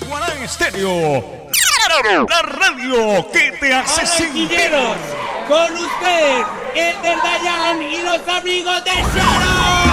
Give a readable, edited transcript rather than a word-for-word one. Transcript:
Guarán Estéreo. La radio que te hace sentir. Con usted, el del Dayan y los amigos de Sharon.